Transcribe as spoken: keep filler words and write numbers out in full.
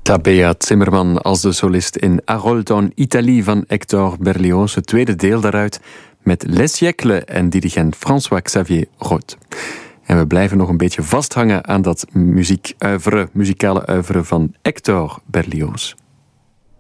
Tabea Zimmerman als de solist in Harold en Italie van Hector Berlioz. Het tweede deel daaruit met Les Siècles en dirigent François-Xavier Roth. En we blijven nog een beetje vasthangen aan dat muziekuivre, muzikale uivre van Hector Berlioz.